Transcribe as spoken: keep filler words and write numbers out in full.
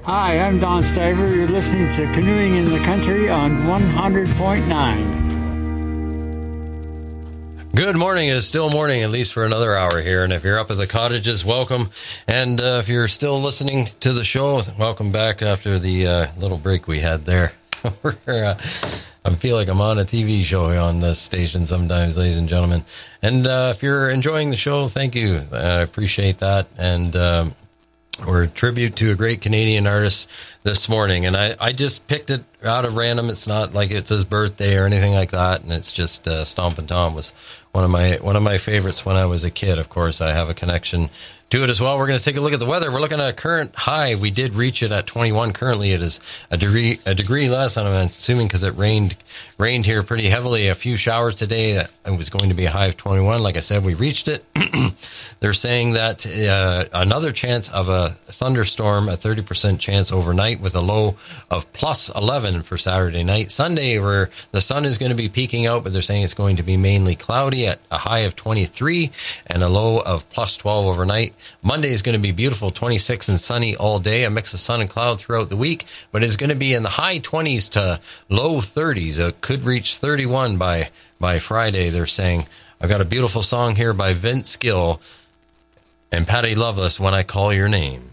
Hi, I'm Don Stiver. You're listening to Canoeing in the Country on one hundred point nine. Good morning. It's still morning, at least for another hour here. And if you're up at the cottages, welcome. And uh, if you're still listening to the show, welcome back after the uh, little break we had there. We're, uh, I feel like I'm on a T V show on this station sometimes, ladies and gentlemen. And uh, if you're enjoying the show, thank you. I appreciate that. And um, we're a tribute to a great Canadian artist this morning. And I, I just picked it out of random. It's not like it's his birthday or anything like that. And it's just uh, Stompin' Tom was one of my one of my favorites when I was a kid. Of course, I have a connection to it as well. We're going to take a look at the weather. We're looking at a current high. We did reach it at twenty-one. Currently, it is a degree a degree less. And I'm assuming because it rained rained here pretty heavily. A few showers today. It was going to be a high of twenty-one. Like I said, we reached it. They're saying that uh, another chance of a thunderstorm, a thirty percent chance overnight, with a low of plus eleven for Saturday night. Sunday, where the sun is going to be peeking out, but they're saying it's going to be mainly cloudy at a high of twenty-three and a low of plus twelve overnight. Monday is going to be beautiful, twenty-six and sunny all day, a mix of sun and cloud throughout the week, but it's going to be in the high twenties to low thirties. It could reach thirty-one by, by Friday, they're saying. I've got a beautiful song here by Vince Gill and Patty Loveless, When I Call Your Name.